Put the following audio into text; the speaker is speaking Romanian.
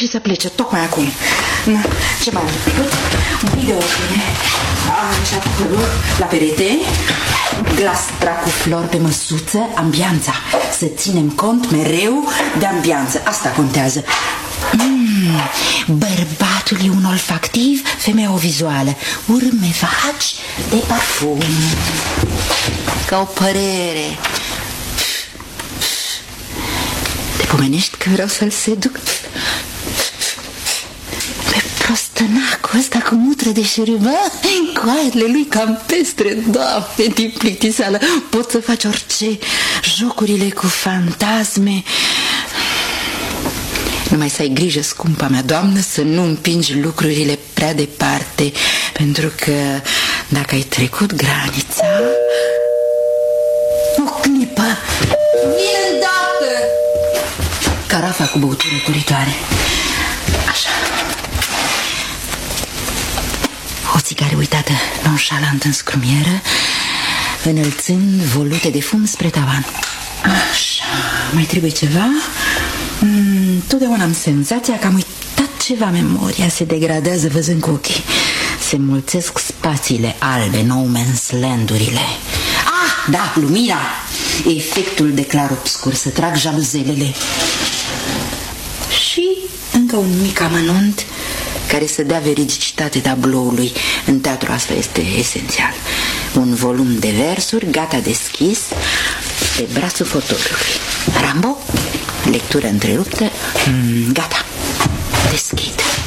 și să plece tocmai acum. Ce mai am făcut? Un pic de ordine. Așa acolo, la perete, glastra cu flori pe măsuță, ambianța. Să ținem cont mereu de ambianță. Asta contează. Bărbatul e un olfactiv, femeia o vizuală. Urme vagi de parfum. Ca o părere. Te pomenești că vreau să-l seduc pe prostănacul ăsta cu mutră de șerubă, cu aerele lui cam pestre. Doamne, din plictiseală, poți să faci orice. Jocurile cu fantasme. Numai să ai grijă, scumpa mea doamnă, să nu împingi lucrurile prea departe, pentru că dacă ai trecut granița... O clipă! Vine îndată! Carafa cu băutură curitoare. Așa. O țigară uitată nonșalant în scrumieră, înălțând volute de fum spre tavan. Așa, mai trebuie ceva? Totdeauna am senzația că am uitat ceva. Memoria se degradează văzând cu ochii. Se mulțesc spațiile albe, no man's land-urile. Ah, da, lumina. Efectul de clar-obscur, să trag jaluzelele. Și încă un mic amănunt care să dea veridicitate tabloului. În teatru asta este esențial. Un volum de versuri gata deschis pe brațul fotolului. Rambo, lectură întreruptă. Gata, deschid.